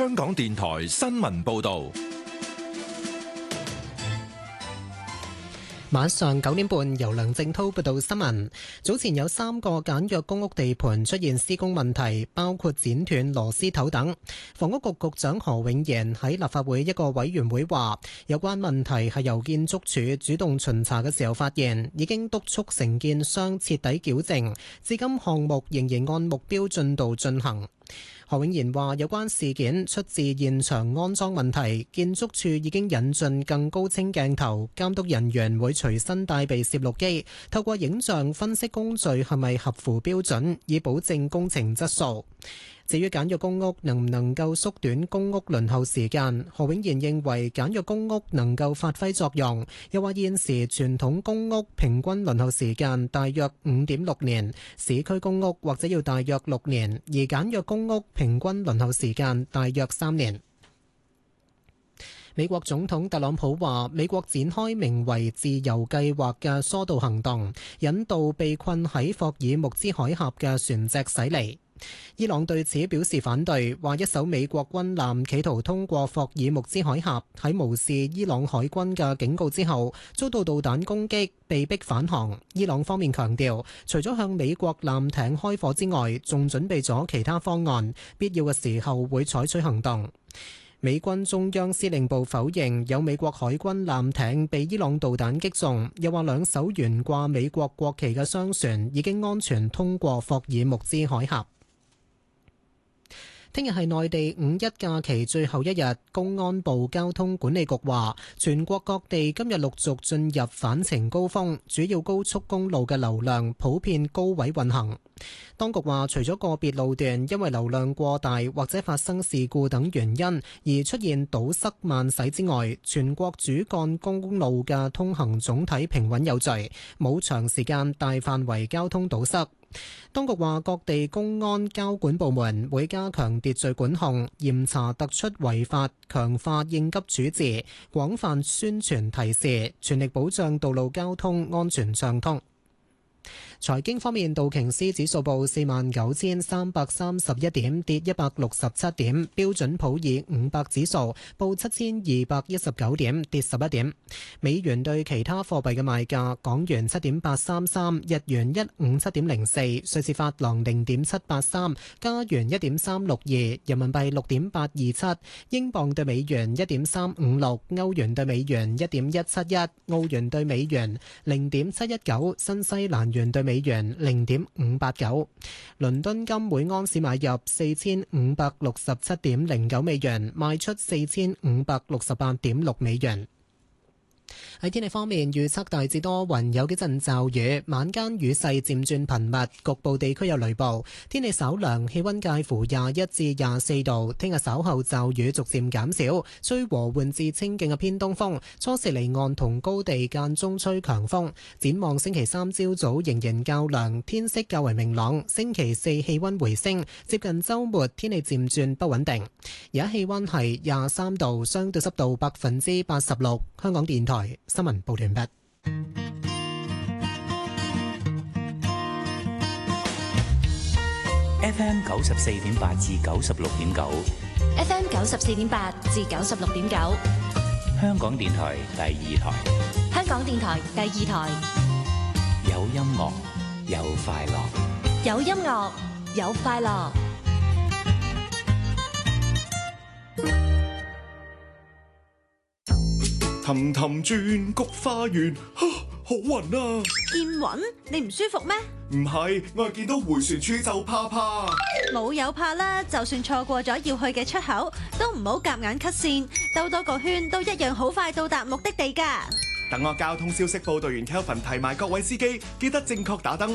香港電台新聞報道。 晚上9點半，由梁正滔報道新聞。早前有3個簡約公屋地盤出現施工問題，包括剪斷螺絲頭等。房屋局局長何永賢喺立法會一個委員會話，有關問題係由建築署主動巡查嘅時候發現，已經督促承建商徹底矯正，至今項目仍然按目標進度進行。何永賢話：有關事件出自現場安裝問題，建築署已經引進更高清鏡頭，監督人員會隨身帶備攝錄機，透過影像分析工序係咪合乎標準，以保證工程質素。至於簡約公屋能唔能夠縮短公屋輪候時間，何永賢認為簡約公屋能夠發揮作用，又話現時傳統公屋平均輪候時間大約5.6年，市區公屋或者要大約6年，而簡約公屋平均輪候時間大約3年。美國總統特朗普話，美國展開名為自由計劃嘅疏導行動，引導被困喺霍爾木茲海峽嘅船隻駛離。伊朗對此表示反對，話一艘美國軍艦企圖通過霍爾木茲海峽，喺無視伊朗海軍嘅警告之後，遭到導彈攻擊，被迫返航。伊朗方面強調，除咗向美國艦艇開火之外，仲準備咗其他方案，必要嘅時候會採取行動。美軍中央司令部否認有美國海軍艦艇被伊朗導彈擊中，又話2艘懸掛美國國旗嘅商船已經安全通過霍爾木茲海峽。聽日係內地5一假期最後一日，公安部交通管理局話，全國各地今日陸續進入返程高峰，主要高速公路嘅流量普遍高位運行。當局話，除咗個別路段因為流量過大或者發生事故等原因而出現堵塞慢駛之外，全國主幹公路嘅通行總體平穩有序，冇長時間大範圍交通堵塞。當局話，各地公安交管部門會加強秩序管控，嚴查突出違法，強化應急處置，廣泛宣傳提示，全力保障道路交通安全暢通。財經方面，道瓊斯指數報49,331點，跌167點；標準普爾500指數報7,219點，跌11點。美元對其他貨幣嘅賣價：港元7.833，日元157.04，瑞士法郎0.783，加元1.362，人民幣6.827，英鎊對美元1.356，歐元對美元1.171，澳元對美元0.719，新西蘭元對美元0.589，倫敦金每盎司買入4567.09美元，賣出4568.6美元。喺天氣方面，預測大致多雲，有幾陣驟雨，晚間雨勢漸轉頻密，局部地區有雷暴。天氣稍涼，氣溫介乎21至24度。聽日稍後驟雨逐漸減少，吹和緩至清勁嘅偏東風，初時離岸同高地間中吹強風。展望星期3朝早仍然較涼，天色較為明朗。星期4氣溫回升，接近週末天氣漸轉不穩定。而家氣溫係23度，相對濕度86%。香港電台新聞報完畢。 FM 94.8至96.9 ，FM 94.8至96.9， 香港電台第2台， 香港電台第2台， 有音樂有快樂， 有音樂有快樂。 氹氹轉菊花園，好暈啊！ 見暈？你唔舒服咩？ 唔係，我係見到迴旋處就怕。 冇有怕啦，就算錯過咗要去嘅出口，都唔好夾硬 cut 線，兜多個圈都一樣好快到達目的地㗎。 等我交通消息報導員 Kelvin 提埋各位司機，記得正確打燈，